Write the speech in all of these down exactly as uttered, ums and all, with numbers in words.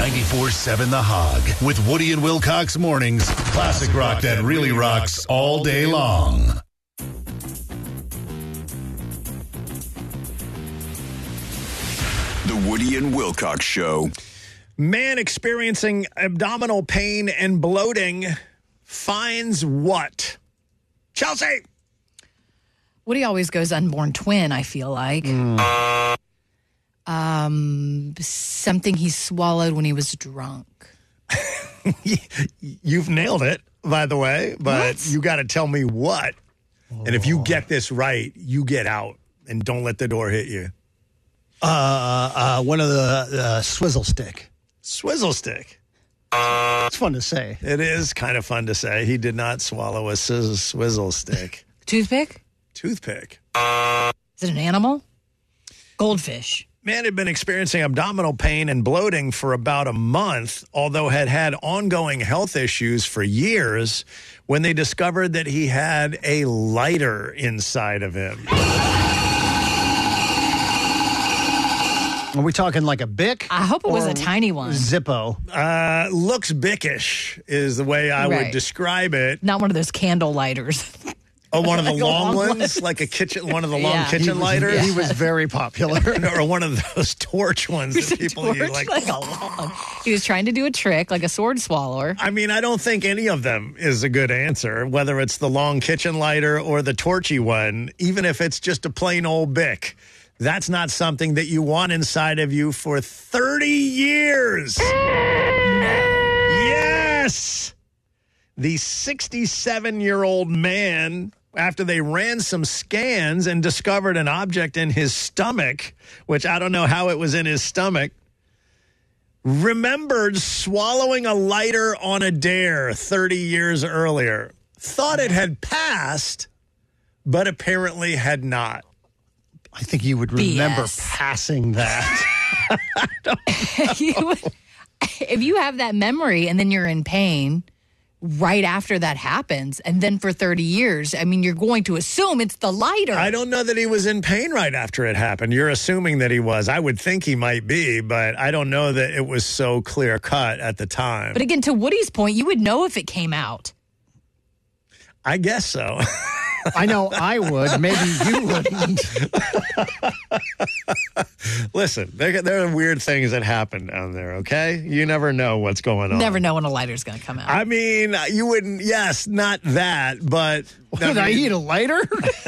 ninety-four seven The Hog with Woody and Wilcox mornings. Classic rock that really rocks all day long. The Woody and Wilcox Show. Man experiencing abdominal pain and bloating finds what? Chelsea! Woody always goes unborn twin, I feel like. Mm. Um, something he swallowed when he was drunk. You've nailed it, by the way, but what? You got to tell me what. Oh. And if you get this right, you get out and don't let the door hit you. Uh, uh, one of the uh, swizzle stick. Swizzle stick. It's fun to say. It is kind of fun to say. He did not swallow a sizz- swizzle stick. Toothpick? Toothpick. Is it an animal? Goldfish. Man had been experiencing abdominal pain and bloating for about a month, although had had ongoing health issues for years when they discovered that he had a lighter inside of him. Are we talking like a Bic? I hope it was a tiny one. Zippo. Uh, looks Bic-ish is the way I right. would describe it. Not one of those candle lighters. Oh, one of the like long, long ones? ones? Like a kitchen, one of the long yeah. kitchen he was, lighters? Yeah. He was very popular. Or one of those torch ones that people torch, use. Like, like a long. He was trying to do a trick, like a sword swallower. I mean, I don't think any of them is a good answer, whether it's the long kitchen lighter or the torchy one, even if it's just a plain old Bic. That's not something that you want inside of you for thirty years. Yes! The sixty-seven-year-old man, after they ran some scans and discovered an object in his stomach, which I don't know how it was in his stomach, remembered swallowing a lighter on a dare thirty years earlier. Thought it had passed, but apparently had not. I think you would remember B S. passing that. you would, if you have that memory and then you're in pain right after that happens, and then for thirty years, I mean, you're going to assume it's the lighter. I don't know that he was in pain right after it happened. You're assuming that he was. I would think he might be, but I don't know that it was so clear cut at the time. But again, to Woody's point, you would know if it came out. I guess so. I know I would. Maybe you wouldn't. Listen, there, there are weird things that happen down there, okay? You never know what's going on. Never know when a lighter's going to come out. I mean, you wouldn't, yes, not that, but... Would I, mean, I eat a lighter?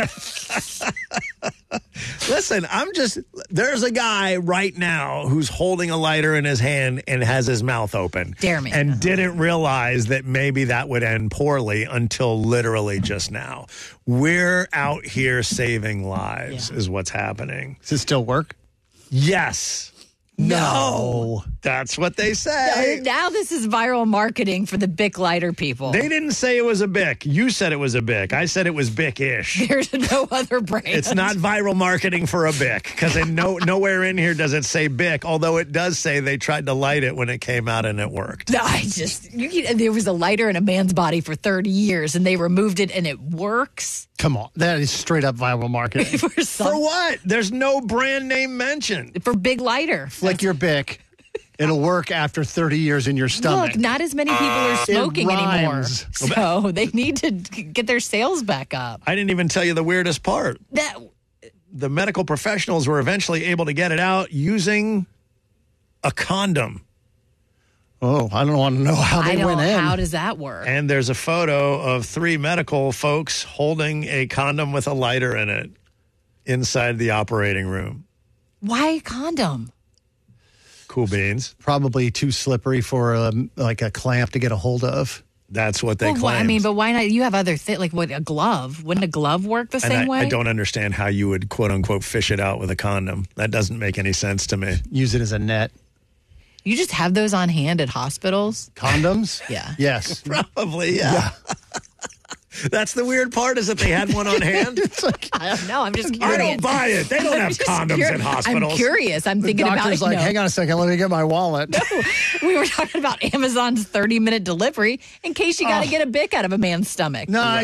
Listen, I'm just, there's a guy right now who's holding a lighter in his hand and has his mouth open. Dare me. And didn't realize that maybe that would end poorly until literally just now. We're out here saving lives, yeah. is what's happening. Does it still work? Yes. No. That's what they say. Now this is viral marketing for the Bic lighter people. They didn't say it was a Bic. You said it was a Bic. I said it was Bic-ish. There's no other brand. It's not viral marketing for a Bic because no, nowhere in here does it say Bic, although it does say they tried to light it when it came out and it worked. No, I just, you, there was a lighter in a man's body for thirty years and they removed it and it works. Come on. That is straight up viral marketing. for, for what? There's no brand name mentioned. For Big Lighter. Flick your Bic. It'll work after thirty years in your stomach. Look, not as many people are smoking anymore. So they need to get their sales back up. I didn't even tell you the weirdest part. That the medical professionals were eventually able to get it out using a condom. Oh, I don't want to know how they I don't, went in. How does that work? And there's a photo of three medical folks holding a condom with a lighter in it inside the operating room. Why a condom? Cool beans. Probably too slippery for a, like a clamp to get a hold of. That's what they well, claim. I mean, but why not? You have other things, like what, a glove. Wouldn't a glove work the same I, way? I don't understand how you would, quote unquote, fish it out with a condom. That doesn't make any sense to me. Use it as a net. You just have those on hand at hospitals? Condoms? Yeah. Yes. Probably, yeah. yeah. That's the weird part, is that they had one on hand. It's like, I don't know. I'm just curious. I don't buy it. They don't have condoms cur- in hospitals. I'm curious. I'm the thinking about it. doctor's like, no. hang on a second, let me get my wallet. No, we were talking about Amazon's thirty minute delivery in case you got to oh. get a Bic out of a man's stomach. No,